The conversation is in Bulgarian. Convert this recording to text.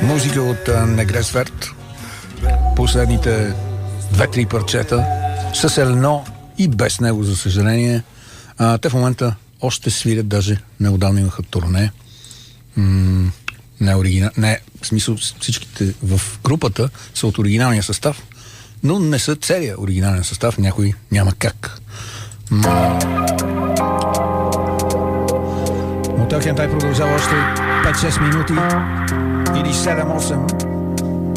Музика от Негресверт. Последните 2-3 парчета с едно и без него, за съжаление. Те в момента още свирят, даже неотдавна имаха турне. Не, в смисъл всичките в групата са от оригиналния състав, но не са целият оригинален състав, някой няма как. Мотел Хентай продължава още 5-6 минути или 7-8.